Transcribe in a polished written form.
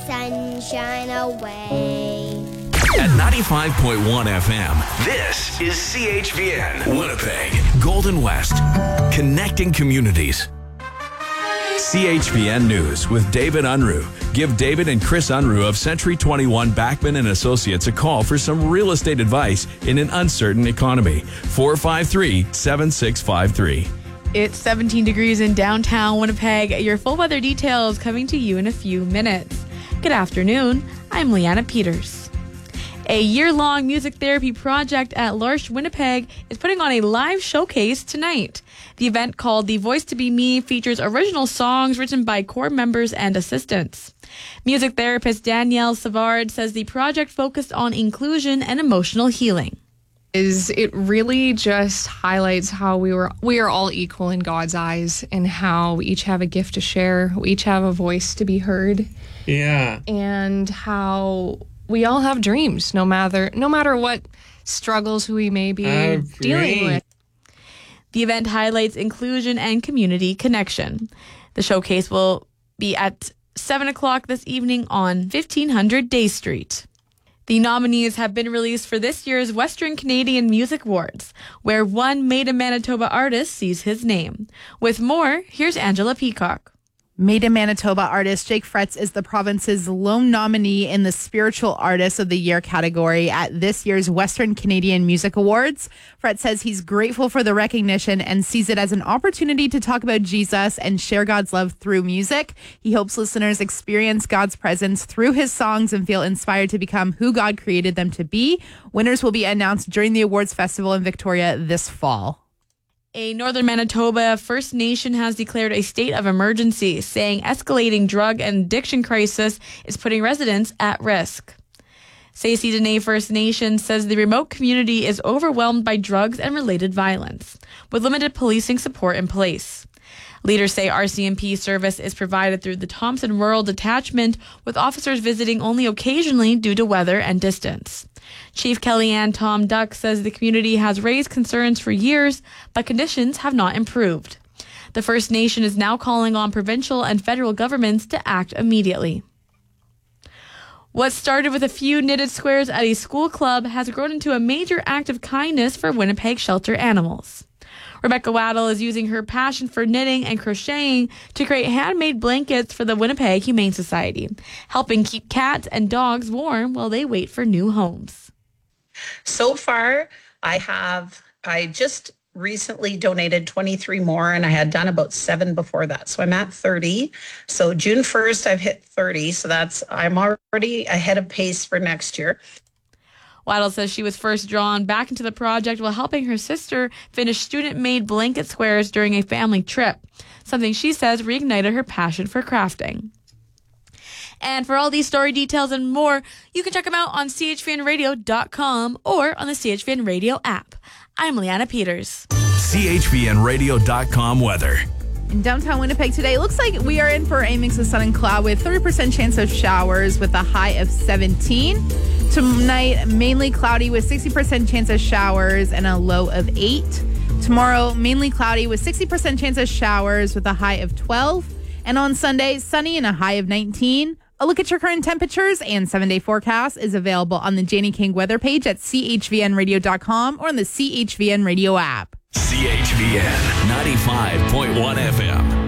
sunshine away. At 95.1 FM, this is CHVN, Winnipeg, Golden West, connecting communities. CHVN News with David Unruh. Give David and Chris Unruh of Century 21 Backman and Associates a call for some real estate advice in an uncertain economy. 453-7653. It's 17 degrees in downtown Winnipeg. Your full weather details coming to you in a few minutes. Good afternoon. I'm Leanna Peters. A year-long music therapy project at L'Arche Winnipeg is putting on a live showcase tonight. The event, called The Voice to Be Me, features original songs written by core members and assistants. Music therapist Danielle Savard says the project focused on inclusion and emotional healing. It really just highlights how we are all equal in God's eyes, and how we each have a gift to share. We each have a voice to be heard. Yeah. And how we all have dreams, no matter what struggles we may be dealing with. The event highlights inclusion and community connection. The showcase will be at 7 o'clock this evening on 1500 Day Street. The nominees have been released for this year's Western Canadian Music Awards, where one Made in Manitoba artist sees his name. With more, here's Angela Peacock. Made in Manitoba artist Jake Fretz is the province's lone nominee in the Spiritual Artist of the Year category at this year's Western Canadian Music Awards. Fretz says he's grateful for the recognition and sees it as an opportunity to talk about Jesus and share God's love through music. He hopes listeners experience God's presence through his songs and feel inspired to become who God created them to be. Winners will be announced during the awards festival in Victoria this fall. A Northern Manitoba First Nation has declared a state of emergency, saying escalating drug and addiction crisis is putting residents at risk. Stacey Dene First Nation says the remote community is overwhelmed by drugs and related violence, with limited policing support in place. Leaders say RCMP service is provided through the Thompson Rural Detachment, with officers visiting only occasionally due to weather and distance. Chief Kellyanne Tom Duck says the community has raised concerns for years, but conditions have not improved. The First Nation is now calling on provincial and federal governments to act immediately. What started with a few knitted squares at a school club has grown into a major act of kindness for Winnipeg shelter animals. Rebecca Waddle is using her passion for knitting and crocheting to create handmade blankets for the Winnipeg Humane Society, helping keep cats and dogs warm while they wait for new homes. So far, I just recently donated 23 more, and I had done about 7 before that. So I'm at 30. So June 1st, I've hit 30. So I'm already ahead of pace for next year. Waddle says she was first drawn back into the project while helping her sister finish student-made blanket squares during a family trip, something she says reignited her passion for crafting. And for all these story details and more, you can check them out on chvnradio.com or on the CHVN Radio app. I'm Leanna Peters. CHVNradio.com weather. In downtown Winnipeg today, it looks like we are in for a mix of sun and cloud with 30% chance of showers with a high of 17. Tonight, mainly cloudy with 60% chance of showers and a low of 8. Tomorrow, mainly cloudy with 60% chance of showers with a high of 12. And on Sunday, sunny and a high of 19. A look at your current temperatures and 7-day forecast is available on the Janie King weather page at chvnradio.com or on the CHVN Radio app. CHVN 95.1 FM.